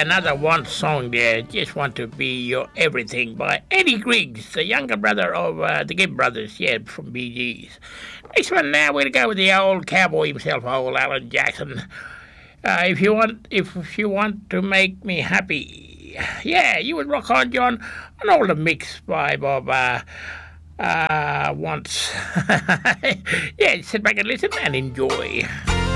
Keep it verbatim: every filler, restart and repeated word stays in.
another one song there. Just Want to Be Your Everything by Eddie Griggs, the younger brother of uh, the Gibb Brothers, yeah, from Bee Gees. Next one now, we're going to go with the old cowboy himself, old Alan Jackson. Uh, if you want, if you want to make me happy, yeah, you would rock on, John. An older mix by Bob uh, uh, once. Yeah, sit back and listen and enjoy.